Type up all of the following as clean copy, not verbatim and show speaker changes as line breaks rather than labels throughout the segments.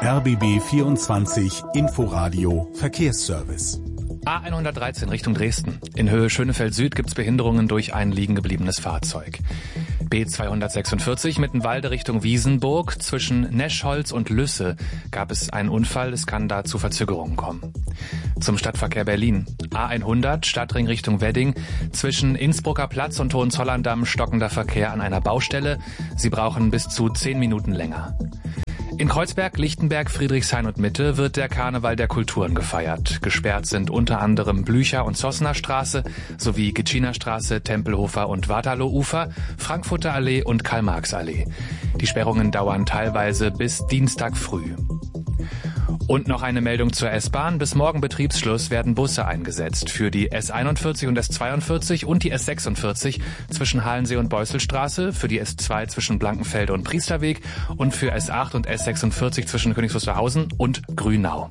RBB 24 Inforadio Verkehrsservice.
A113 Richtung Dresden. In Höhe Schönefeld Süd gibt's Behinderungen durch ein liegen gebliebenes Fahrzeug. B246 Mittenwalde Richtung Wiesenburg. Zwischen Neschholz und Lüsse gab es einen Unfall. Es kann da zu Verzögerungen kommen. Zum Stadtverkehr Berlin. A100 Stadtring Richtung Wedding. Zwischen Innsbrucker Platz und Hohenzollern-Damm stockender Verkehr an einer Baustelle. Sie brauchen bis zu 10 Minuten länger. In Kreuzberg, Lichtenberg, Friedrichshain und Mitte wird der Karneval der Kulturen gefeiert. Gesperrt sind unter anderem Blücher- und Zossener Straße sowie Gitschiner Straße, Tempelhofer und Waterloo-Ufer, Frankfurter Allee und Karl-Marx-Allee. Die Sperrungen dauern teilweise bis Dienstag früh. Und noch eine Meldung zur S-Bahn. Bis morgen Betriebsschluss werden Busse eingesetzt für die S41 und S42 und die S46 zwischen Halensee und Beusselstraße, für die S2 zwischen Blankenfelde und Priesterweg und für S8 und S46 zwischen Königs Wusterhausen und Grünau.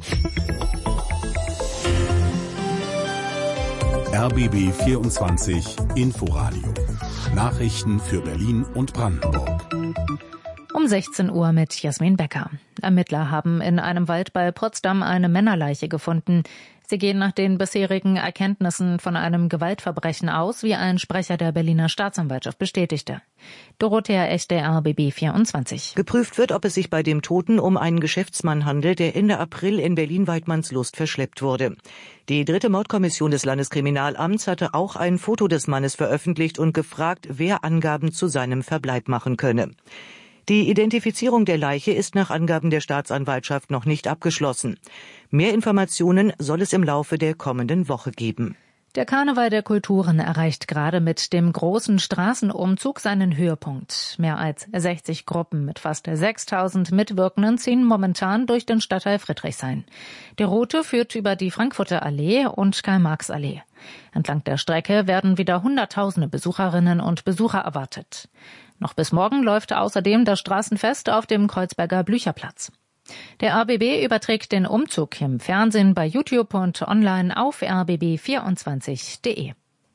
RBB 24 Inforadio. Nachrichten für Berlin und Brandenburg.
Um 16 Uhr mit Jasmin Becker. Ermittler haben in einem Wald bei Potsdam eine Männerleiche gefunden. Sie gehen nach den bisherigen Erkenntnissen von einem Gewaltverbrechen aus, wie ein Sprecher der Berliner Staatsanwaltschaft bestätigte. Dorothea Echte, RBB 24.
Geprüft wird, ob es sich bei dem Toten um einen Geschäftsmann handelt, der Ende April in Berlin-Waidmannslust verschleppt wurde. Die 3. Mordkommission des Landeskriminalamts hatte auch ein Foto des Mannes veröffentlicht und gefragt, wer Angaben zu seinem Verbleib machen könne. Die Identifizierung der Leiche ist nach Angaben der Staatsanwaltschaft noch nicht abgeschlossen. Mehr Informationen soll es im Laufe der kommenden Woche geben.
Der Karneval der Kulturen erreicht gerade mit dem großen Straßenumzug seinen Höhepunkt. Mehr als 60 Gruppen mit fast 6.000 Mitwirkenden ziehen momentan durch den Stadtteil Friedrichshain. Die Route führt über die Frankfurter Allee und Karl-Marx-Allee. Entlang der Strecke werden wieder Hunderttausende Besucherinnen und Besucher erwartet. Noch bis morgen läuft außerdem das Straßenfest auf dem Kreuzberger Blücherplatz. Der RBB überträgt den Umzug im Fernsehen, bei YouTube und online auf rbb24.de.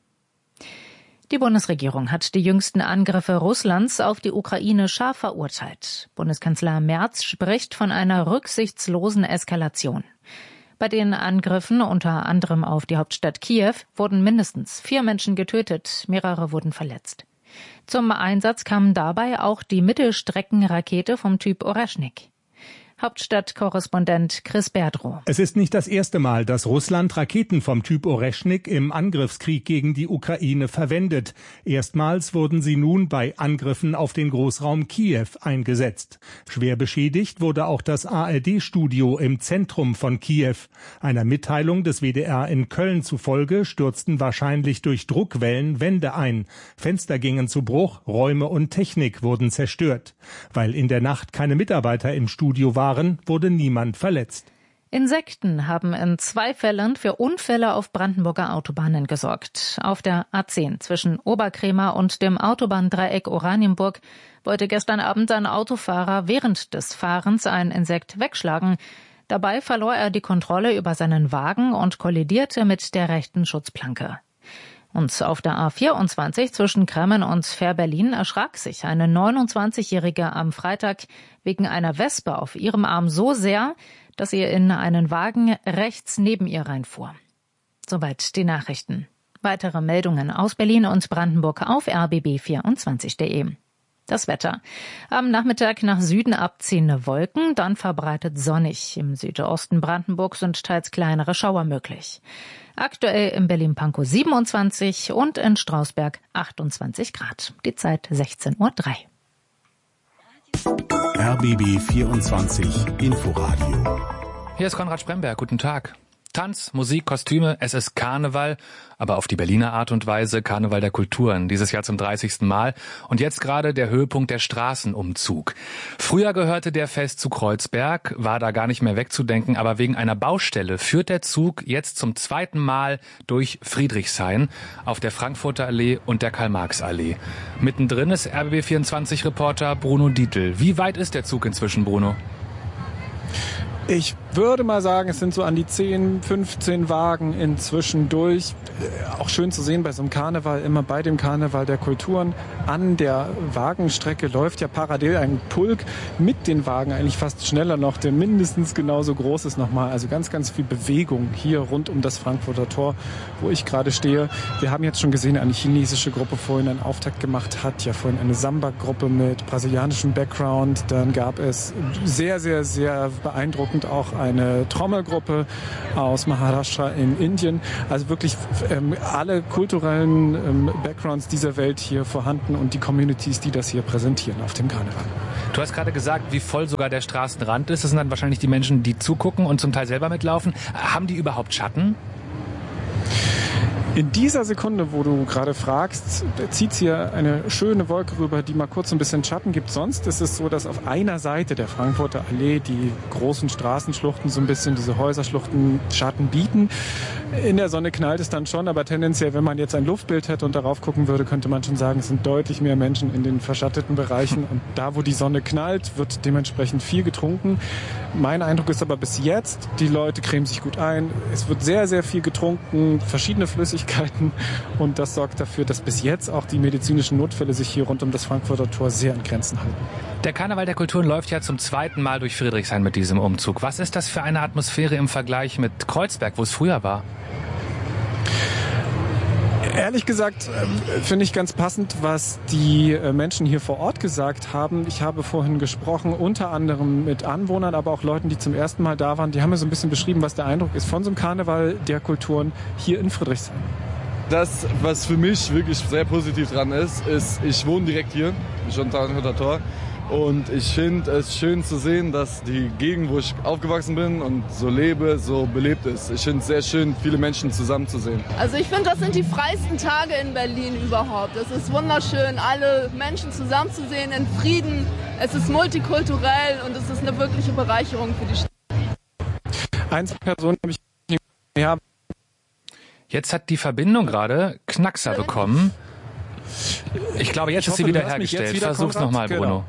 Die Bundesregierung hat die jüngsten Angriffe Russlands auf die Ukraine scharf verurteilt. Bundeskanzler Merz spricht von einer rücksichtslosen Eskalation. Bei den Angriffen, unter anderem auf die Hauptstadt Kiew, wurden mindestens 4 Menschen getötet, mehrere wurden verletzt. Zum Einsatz kam dabei auch die Mittelstreckenrakete vom Typ Oreschnik. Hauptstadtkorrespondent Chris Berdrow.
Es ist nicht das erste Mal, dass Russland Raketen vom Typ Oreschnik im Angriffskrieg gegen die Ukraine verwendet. Erstmals wurden sie nun bei Angriffen auf den Großraum Kiew eingesetzt. Schwer beschädigt wurde auch das ARD-Studio im Zentrum von Kiew. Einer Mitteilung des WDR in Köln zufolge stürzten wahrscheinlich durch Druckwellen Wände ein. Fenster gingen zu Bruch, Räume und Technik wurden zerstört. Weil in der Nacht keine Mitarbeiter im Studio waren, wurde niemand verletzt.
Insekten haben in 2 Fällen für Unfälle auf Brandenburger Autobahnen gesorgt. Auf der A10 zwischen Oberkremer und dem Autobahndreieck Oranienburg wollte gestern Abend ein Autofahrer während des Fahrens ein Insekt wegschlagen. Dabei verlor er die Kontrolle über seinen Wagen und kollidierte mit der rechten Schutzplanke. Und auf der A24 zwischen Kremmen und Fährberlin erschrak sich eine 29-Jährige am Freitag wegen einer Wespe auf ihrem Arm so sehr, dass sie in einen Wagen rechts neben ihr reinfuhr. Soweit die Nachrichten. Weitere Meldungen aus Berlin und Brandenburg auf rbb24.de. Das Wetter. Am Nachmittag nach Süden abziehende Wolken, dann verbreitet sonnig. Im Südosten Brandenburgs sind teils kleinere Schauer möglich. Aktuell in Berlin-Pankow 27 und in Strausberg 28 Grad. Die Zeit 16:03 Uhr.
RBB 24 Inforadio.
Hier ist Konrad Spremberg. Guten Tag. Tanz, Musik, Kostüme, es ist Karneval, aber auf die Berliner Art und Weise Karneval der Kulturen, dieses Jahr zum 30. Mal und jetzt gerade der Höhepunkt der Straßenumzug. Früher gehörte der Fest zu Kreuzberg, war da gar nicht mehr wegzudenken, aber wegen einer Baustelle führt der Zug jetzt zum 2. Mal durch Friedrichshain auf der Frankfurter Allee und der Karl-Marx-Allee. Mittendrin ist RBB24-Reporter Bruno Dietl. Wie weit ist der Zug inzwischen, Bruno?
Ich würde mal sagen, es sind so an die 10, 15 Wagen inzwischen durch. Auch schön zu sehen bei so einem Karneval, immer bei dem Karneval der Kulturen. An der Wagenstrecke läuft ja parallel ein Pulk mit den Wagen, eigentlich fast schneller noch, der mindestens genauso groß ist nochmal. Also ganz, ganz viel Bewegung hier rund um das Frankfurter Tor, wo ich gerade stehe. Wir haben jetzt schon gesehen, eine chinesische Gruppe vorhin einen Auftakt gemacht hat, ja vorhin eine Samba-Gruppe mit brasilianischem Background. Dann gab es sehr, sehr, sehr beeindruckend auch eine Trommelgruppe aus Maharashtra in Indien. Also wirklich alle kulturellen Backgrounds dieser Welt hier vorhanden und die Communities, die das hier präsentieren auf dem Karneval.
Du hast gerade gesagt, wie voll sogar der Straßenrand ist. Das sind dann wahrscheinlich die Menschen, die zugucken und zum Teil selber mitlaufen. Haben die überhaupt Schatten?
In dieser Sekunde, wo du gerade fragst, zieht hier eine schöne Wolke rüber, die mal kurz ein bisschen Schatten gibt. Sonst ist es so, dass auf einer Seite der Frankfurter Allee die großen Straßenschluchten so ein bisschen, diese Häuserschluchten, Schatten bieten. In der Sonne knallt es dann schon, aber tendenziell, wenn man jetzt ein Luftbild hätte und darauf gucken würde, könnte man schon sagen, es sind deutlich mehr Menschen in den verschatteten Bereichen. Und da, wo die Sonne knallt, wird dementsprechend viel getrunken. Mein Eindruck ist aber bis jetzt, die Leute cremen sich gut ein. Es wird sehr, sehr viel getrunken, verschiedene Flüssigkeiten. Und das sorgt dafür, dass bis jetzt auch die medizinischen Notfälle sich hier rund um das Frankfurter Tor sehr in Grenzen halten.
Der Karneval der Kulturen läuft ja zum zweiten Mal durch Friedrichshain mit diesem Umzug. Was ist das für eine Atmosphäre im Vergleich mit Kreuzberg, wo es früher war?
Ehrlich gesagt finde ich ganz passend, was die Menschen hier vor Ort gesagt haben. Ich habe vorhin gesprochen, unter anderem mit Anwohnern, aber auch Leuten, die zum ersten Mal da waren. Die haben mir so ein bisschen beschrieben, was der Eindruck ist von so einem Karneval der Kulturen hier in Friedrichshain.
Das, was für mich wirklich sehr positiv dran ist, ich wohne direkt hier, schon am Frankfurter Tor. Und ich finde es schön zu sehen, dass die Gegend, wo ich aufgewachsen bin und so lebe, so belebt ist. Ich finde es sehr schön, viele Menschen zusammenzusehen.
Also ich finde, das sind die freisten Tage in Berlin überhaupt. Es ist wunderschön, alle Menschen zusammenzusehen in Frieden. Es ist multikulturell und es ist eine wirkliche Bereicherung für die Stadt.
Einzelpersonen habe ich nicht mehr.
Jetzt hat die Verbindung gerade Knackser bekommen. Ich glaube, jetzt ist sie wieder hergestellt. Versuch's nochmal, Bruno.
Genau.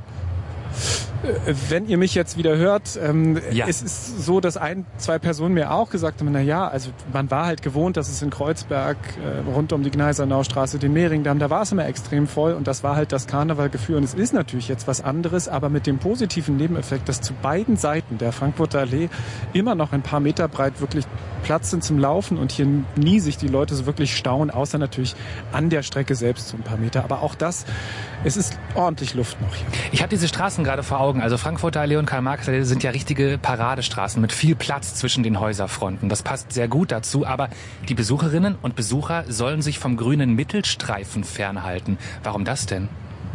Wenn ihr mich jetzt wieder hört,
ja.
Es ist so, dass zwei Personen mir auch gesagt haben, also man war halt gewohnt, dass es in Kreuzberg, rund um die Gneisernaustraße, den Mehringdamm, da war es immer extrem voll und das war halt das Karnevalgefühl und es ist natürlich jetzt was anderes, aber mit dem positiven Nebeneffekt, dass zu beiden Seiten der Frankfurter Allee immer noch ein paar Meter breit wirklich Platz sind zum Laufen und hier nie sich die Leute so wirklich stauen, außer natürlich an der Strecke selbst so ein paar Meter. Aber auch das, es ist ordentlich Luft noch hier.
Ich habe diese Straßen gerade vor Augen. Also Frankfurter Allee und Karl-Marx-Allee sind ja richtige Paradestraßen mit viel Platz zwischen den Häuserfronten. Das passt sehr gut dazu. Aber die Besucherinnen und Besucher sollen sich vom grünen Mittelstreifen fernhalten. Warum das denn?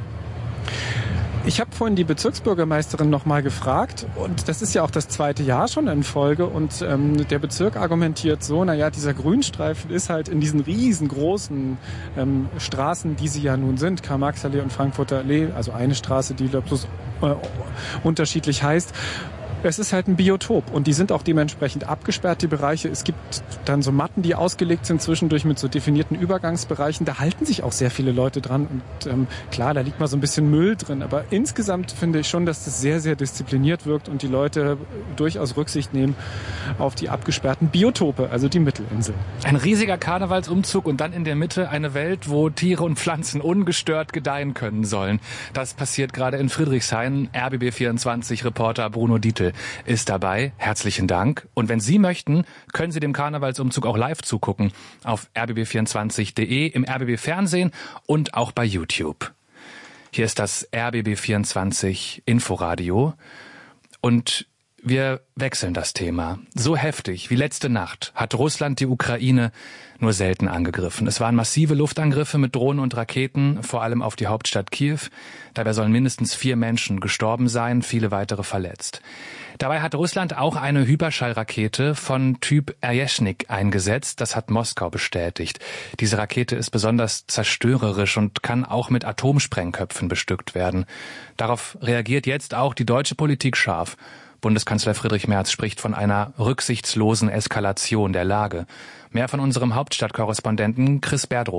Ich habe vorhin die Bezirksbürgermeisterin noch mal gefragt und das ist ja auch das zweite Jahr schon in Folge und der Bezirk argumentiert so, dieser Grünstreifen ist halt in diesen riesengroßen Straßen, die sie ja nun sind, Karl-Marx-Allee und Frankfurter Allee, also eine Straße, die bloß unterschiedlich heißt. Es ist halt ein Biotop und die sind auch dementsprechend abgesperrt, die Bereiche. Es gibt dann so Matten, die ausgelegt sind zwischendurch mit so definierten Übergangsbereichen. Da halten sich auch sehr viele Leute dran und klar, da liegt mal so ein bisschen Müll drin. Aber insgesamt finde ich schon, dass das sehr, sehr diszipliniert wirkt und die Leute durchaus Rücksicht nehmen auf die abgesperrten Biotope, also die Mittelinsel.
Ein riesiger Karnevalsumzug und dann in der Mitte eine Welt, wo Tiere und Pflanzen ungestört gedeihen können sollen. Das passiert gerade in Friedrichshain. RBB24-Reporter Bruno Dietl ist dabei. Herzlichen Dank. Und wenn Sie möchten, können Sie dem Karnevalsumzug auch live zugucken auf rbb24.de, im RBB Fernsehen und auch bei YouTube. Hier ist das RBB24 Inforadio und wir wechseln das Thema. So heftig wie letzte Nacht hat Russland die Ukraine nur selten angegriffen. Es waren massive Luftangriffe mit Drohnen und Raketen, vor allem auf die Hauptstadt Kiew. Dabei sollen mindestens 4 Menschen gestorben sein, viele weitere verletzt. Dabei hat Russland auch eine Hyperschallrakete von Typ Erjeschnik eingesetzt. Das hat Moskau bestätigt. Diese Rakete ist besonders zerstörerisch und kann auch mit Atomsprengköpfen bestückt werden. Darauf reagiert jetzt auch die deutsche Politik scharf. Bundeskanzler Friedrich Merz spricht von einer rücksichtslosen Eskalation der Lage. Mehr von unserem Hauptstadtkorrespondenten Chris Berdrow.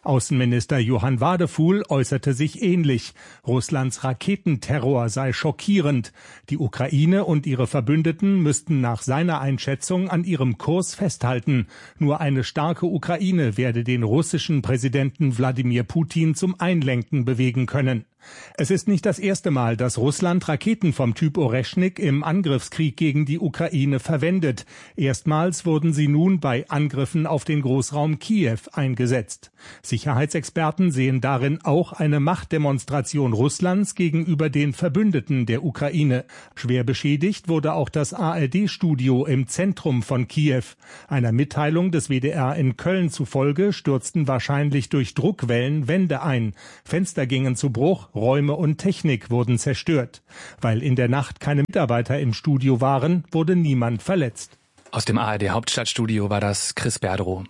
Außenminister Johann Wadefuhl äußerte sich ähnlich. Russlands Raketenterror sei schockierend. Die Ukraine und ihre Verbündeten müssten nach seiner Einschätzung an ihrem Kurs festhalten. Nur eine starke Ukraine werde den russischen Präsidenten Wladimir Putin zum Einlenken bewegen können. Es ist nicht das erste Mal, dass Russland Raketen vom Typ Oreschnik im Angriffskrieg gegen die Ukraine verwendet. Erstmals wurden sie nun bei Angriffen auf den Großraum Kiew eingesetzt. Sicherheitsexperten sehen darin auch eine Machtdemonstration Russlands gegenüber den Verbündeten der Ukraine. Schwer beschädigt wurde auch das ARD-Studio im Zentrum von Kiew. Einer Mitteilung des WDR in Köln zufolge stürzten wahrscheinlich durch Druckwellen Wände ein. Fenster gingen zu Bruch. Räume und Technik wurden zerstört. Weil in der Nacht keine Mitarbeiter im Studio waren, wurde niemand verletzt.
Aus dem ARD-Hauptstadtstudio war das Chris Berdrow.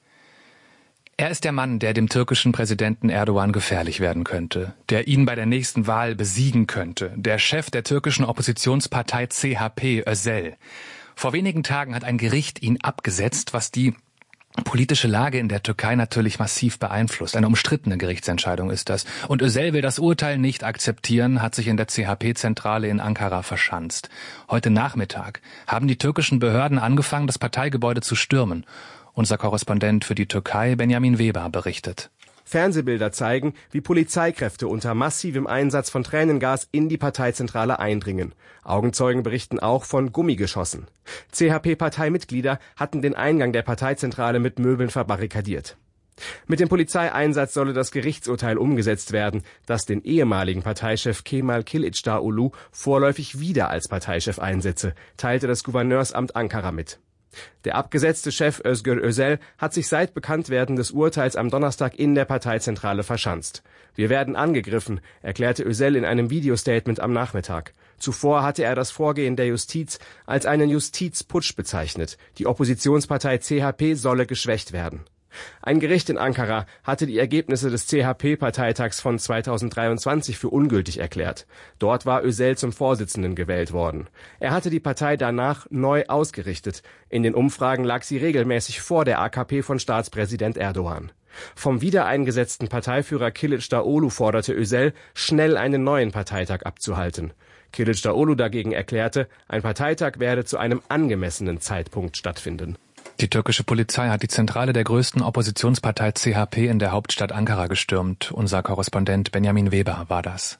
Er ist der Mann, der dem türkischen Präsidenten Erdogan gefährlich werden könnte, der ihn bei der nächsten Wahl besiegen könnte, der Chef der türkischen Oppositionspartei CHP, Özel. Vor wenigen Tagen hat ein Gericht ihn abgesetzt, was die politische Lage in der Türkei natürlich massiv beeinflusst. Eine umstrittene Gerichtsentscheidung ist das. Und Özel will das Urteil nicht akzeptieren, hat sich in der CHP-Zentrale in Ankara verschanzt. Heute Nachmittag haben die türkischen Behörden angefangen, das Parteigebäude zu stürmen. Unser Korrespondent für die Türkei, Benjamin Weber, berichtet.
Fernsehbilder zeigen, wie Polizeikräfte unter massivem Einsatz von Tränengas in die Parteizentrale eindringen. Augenzeugen berichten auch von Gummigeschossen. CHP-Parteimitglieder hatten den Eingang der Parteizentrale mit Möbeln verbarrikadiert. Mit dem Polizeieinsatz solle das Gerichtsurteil umgesetzt werden, das den ehemaligen Parteichef Kemal Kılıçdaroğlu vorläufig wieder als Parteichef einsetze, teilte das Gouverneursamt Ankara mit. Der abgesetzte Chef Özgür Özel hat sich seit Bekanntwerden des Urteils am Donnerstag in der Parteizentrale verschanzt. Wir werden angegriffen, erklärte Özel in einem Videostatement am Nachmittag. Zuvor hatte er das Vorgehen der Justiz als einen Justizputsch bezeichnet. Die Oppositionspartei CHP solle geschwächt werden. Ein Gericht in Ankara hatte die Ergebnisse des CHP-Parteitags von 2023 für ungültig erklärt. Dort war Özel zum Vorsitzenden gewählt worden. Er hatte die Partei danach neu ausgerichtet. In den Umfragen lag sie regelmäßig vor der AKP von Staatspräsident Erdogan. Vom wiedereingesetzten Parteiführer Kılıçdaroğlu forderte Özel, schnell einen neuen Parteitag abzuhalten. Kılıçdaroğlu dagegen erklärte, ein Parteitag werde zu einem angemessenen Zeitpunkt stattfinden.
Die türkische Polizei hat die Zentrale der größten Oppositionspartei CHP in der Hauptstadt Ankara gestürmt. Unser Korrespondent Benjamin Weber war das.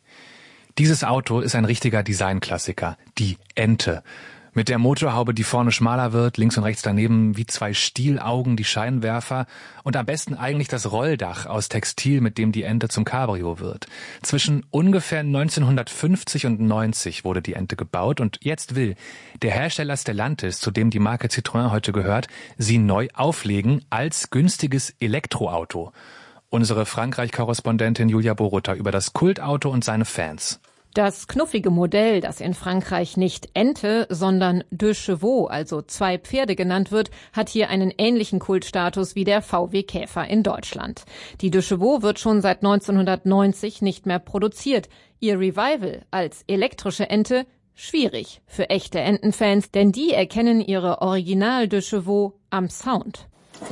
Dieses Auto ist ein richtiger Designklassiker, die Ente. Mit der Motorhaube, die vorne schmaler wird, links und rechts daneben wie zwei Stielaugen die Scheinwerfer und am besten eigentlich das Rolldach aus Textil, mit dem die Ente zum Cabrio wird. Zwischen ungefähr 1950 und 90 wurde die Ente gebaut und jetzt will der Hersteller Stellantis, zu dem die Marke Citroën heute gehört, sie neu auflegen als günstiges Elektroauto. Unsere Frankreich-Korrespondentin Julia Boruta über das Kultauto und seine Fans.
Das knuffige Modell, das in Frankreich nicht Ente, sondern Deux Chevaux, also zwei Pferde genannt wird, hat hier einen ähnlichen Kultstatus wie der VW Käfer in Deutschland. Die Deux Chevaux wird schon seit 1990 nicht mehr produziert. Ihr Revival als elektrische Ente schwierig für echte Entenfans, denn die erkennen ihre Original Deux Chevaux am Sound.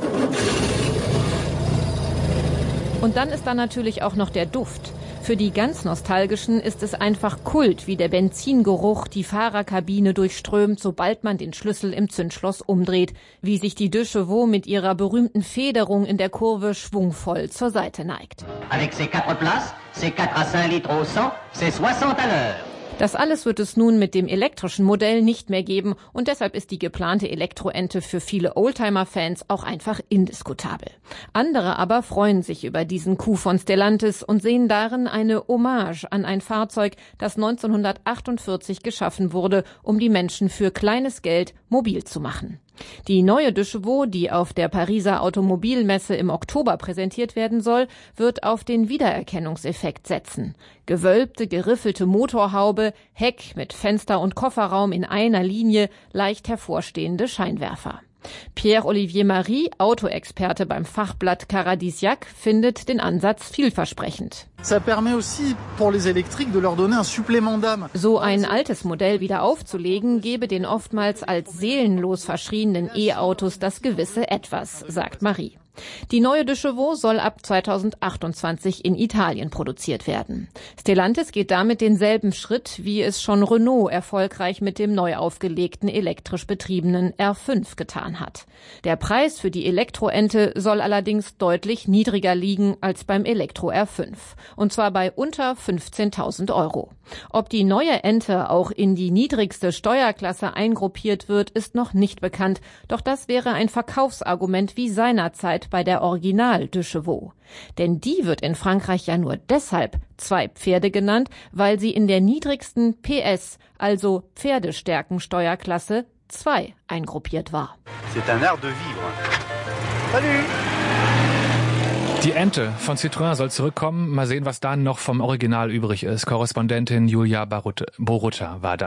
Und dann ist da natürlich auch noch der Duft. Für die ganz Nostalgischen ist es einfach Kult, wie der Benzingeruch die Fahrerkabine durchströmt, sobald man den Schlüssel im Zündschloss umdreht, wie sich die Deux Chevaux mit ihrer berühmten Federung in der Kurve schwungvoll zur Seite neigt.
Avec ses 4 places, c'est 4 à 5 litres au 100, c'est 60 à l'heure.
Das alles wird es nun mit dem elektrischen Modell nicht mehr geben und deshalb ist die geplante Elektroente für viele Oldtimer-Fans auch einfach indiskutabel. Andere aber freuen sich über diesen Coup von Stellantis und sehen darin eine Hommage an ein Fahrzeug, das 1948 geschaffen wurde, um die Menschen für kleines Geld mobil zu machen. Die neue Deux Chevaux, die auf der Pariser Automobilmesse im Oktober präsentiert werden soll, wird auf den Wiedererkennungseffekt setzen. Gewölbte, geriffelte Motorhaube, Heck mit Fenster und Kofferraum in einer Linie, leicht hervorstehende Scheinwerfer. Pierre-Olivier Marie, Autoexperte beim Fachblatt Caradisiac, findet den Ansatz vielversprechend. So ein altes Modell wieder aufzulegen, gebe den oftmals als seelenlos verschrienen E-Autos das gewisse Etwas, sagt Marie. Die neue de Chevaux soll ab 2028 in Italien produziert werden. Stellantis geht damit denselben Schritt, wie es schon Renault erfolgreich mit dem neu aufgelegten elektrisch betriebenen R5 getan hat. Der Preis für die Elektroente soll allerdings deutlich niedriger liegen als beim Elektro R5. Und zwar bei unter 15.000 Euro. Ob die neue Ente auch in die niedrigste Steuerklasse eingruppiert wird, ist noch nicht bekannt. Doch das wäre ein Verkaufsargument wie seinerzeit bei der Original de Chevaux. Denn die wird in Frankreich ja nur deshalb 2 Pferde genannt, weil sie in der niedrigsten PS, also Pferdestärkensteuerklasse 2 eingruppiert war.
C'est un art de vivre. Salut!
Die Ente von Citroën soll zurückkommen. Mal sehen, was da noch vom Original übrig ist. Korrespondentin Julia Borutta war da.